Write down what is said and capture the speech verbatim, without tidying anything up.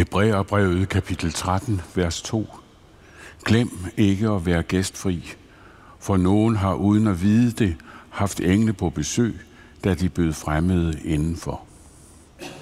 Hebræerbrevet kapitel tretten, vers to. Glem ikke at være gæstfri, for nogen har uden at vide det haft engle på besøg, da de bød fremmede indenfor.